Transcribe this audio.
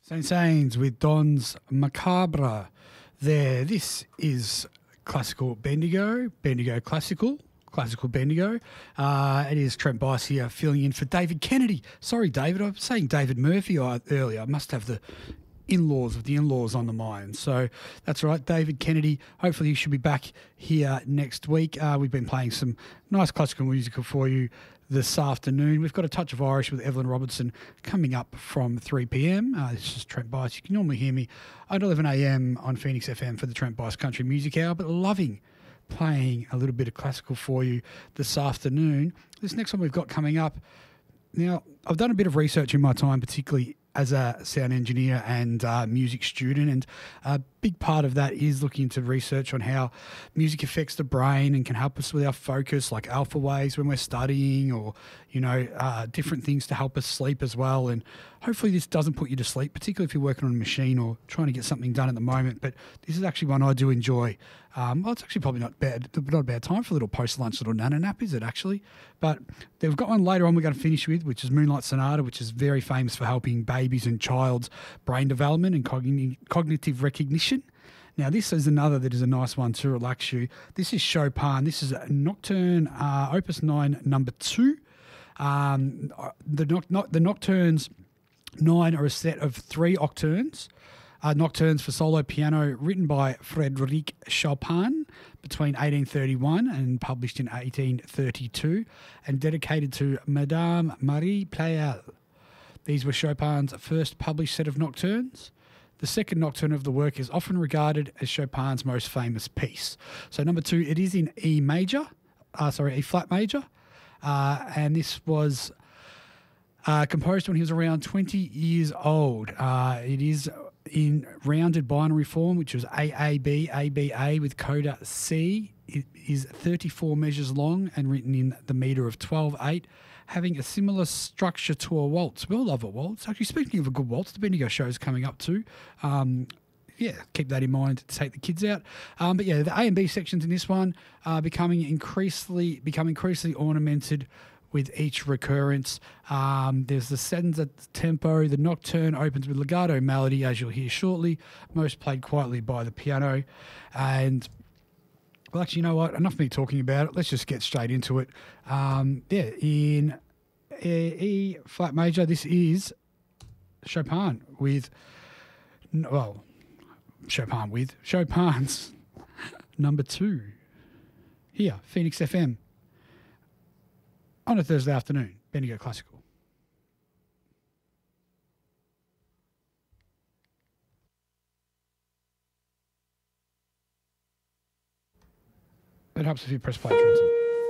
Saint Sains with Don's Macabre there. This is classical Bendigo, Bendigo classical Bendigo. It is Trent Bice here filling in for David Kennedy. Sorry, David, I was saying David Murphy earlier. I must have the in-laws on the mind. So that's right, David Kennedy. Hopefully you should be back here next week. We've been playing some nice classical music for you this afternoon. We've got a touch of Irish with Evelyn Robertson coming up from 3 p.m. This is Trent Bice. You can normally hear me at 11 a.m. on Phoenix FM for the Trent Bice Country Music Hour, but loving playing a little bit of classical for you this afternoon. This next one we've got coming up. Now, I've done a bit of research in my time, particularly as a sound engineer and music student, and a big part of that is looking into research on how music affects the brain and can help us with our focus, like alpha waves when we're studying, or different things to help us sleep as well. And hopefully this doesn't put you to sleep, particularly if you're working on a machine or trying to get something done at the moment. But this is actually one I do enjoy. Well, it's actually probably not a bad time for a little post-lunch little nana nap, is it actually? But they've got one later on we're going to finish with, which is Moonlight Sonata, which is very famous for helping babies and child's brain development and cognitive recognition. Now, this is another that is a nice one to relax you. This is Chopin. This is a Nocturne, Opus 9, number 2. The Nocturnes 9 are a set of 3 nocturnes for solo piano written by Frédéric Chopin between 1831 and published in 1832 and dedicated to Madame Marie Pleyel. These were Chopin's first published set of nocturnes. The second nocturne of the work is often regarded as Chopin's most famous piece. So number 2, it is in E flat major, and this was composed when he was around 20 years old. It is in rounded binary form, which was AAB, ABA with coda C. It is 34 measures long and written in the metre of 12/8, having a similar structure to a waltz. We all love a waltz. Actually, speaking of a good waltz, the Bendigo show is coming up too. Keep that in mind to take the kids out. But the A and B sections in this one are becoming increasingly ornamented with each recurrence. There's the stanza tempo. The nocturne opens with legato melody, as you'll hear shortly, most played quietly by the piano. And, well, actually, you know what? Enough of me talking about it. Let's just get straight into it. In E flat major, this is Chopin's number 2 here, Phoenix FM. On a Thursday afternoon, Bendigo Classical. It helps if you press play, Trenton.